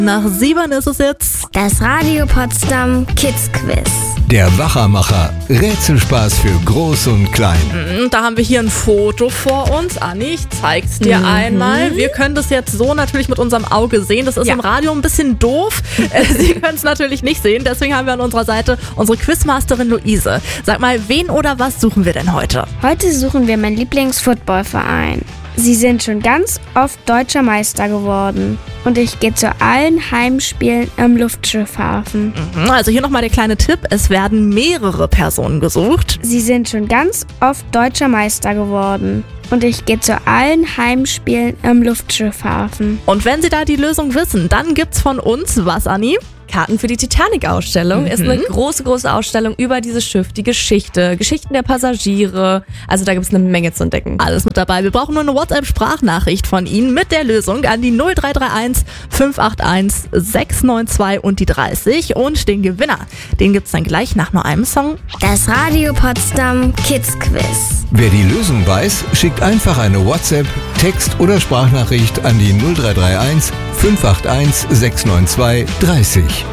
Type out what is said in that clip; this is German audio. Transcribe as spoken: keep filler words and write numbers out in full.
Nach sieben ist es jetzt das Radio Potsdam Kids Quiz. Der Wachermacher. Rätselspaß für Groß und Klein. Da haben wir hier ein Foto vor uns. Anni, ich zeig's dir mhm. einmal. Wir können das jetzt so natürlich mit unserem Auge sehen. Das ist ja. im Radio ein bisschen doof. Sie können es natürlich nicht sehen. Deswegen haben wir an unserer Seite unsere Quizmasterin Luise. Sag mal, wen oder was suchen wir denn heute? Heute suchen wir meinen Lieblingsfootballverein. Sie sind schon ganz oft deutscher Meister geworden. Und ich gehe zu allen Heimspielen im Luftschiffhafen. Also hier nochmal der kleine Tipp. Es werden mehrere Personen gesucht. Sie sind schon ganz oft deutscher Meister geworden. Und ich gehe zu allen Heimspielen im Luftschiffhafen. Und wenn Sie da die Lösung wissen, dann gibt's von uns was, Anni? Karten für die Titanic-Ausstellung. Mhm. Ist eine große, große Ausstellung über dieses Schiff, die Geschichte, Geschichten der Passagiere. Also da gibt es eine Menge zu entdecken. Alles mit dabei. Wir brauchen nur eine WhatsApp-Sprachnachricht von Ihnen mit der Lösung an die null drei drei eins fünf acht eins sechs neun zwei und die dreißig. Und den Gewinner, den gibt's dann gleich nach nur einem Song. Das Radio Potsdam Kids Quiz. Wer die Lösung weiß, schickt einfach eine WhatsApp, Text oder Sprachnachricht an die null drei drei eins fünf acht eins sechs neun zwei dreißig.